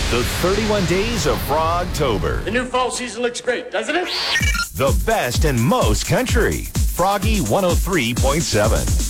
The 31 Days of Frogtober. The new fall season looks great, doesn't it? The best and most country. Froggy 103.7.